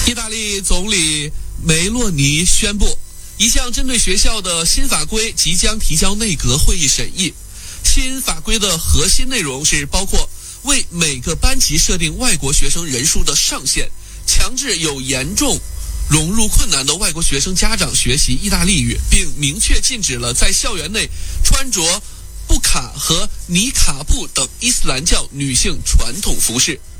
意大利总理梅洛尼宣布，一项针对学校的新法规即将提交内阁会议审议。新法规的核心内容是包括为每个班级设定外国学生人数的上限，强制有严重融入困难的外国学生家长学习意大利语，并明确禁止了在校园内穿着布卡和尼卡布等伊斯兰教女性传统服饰。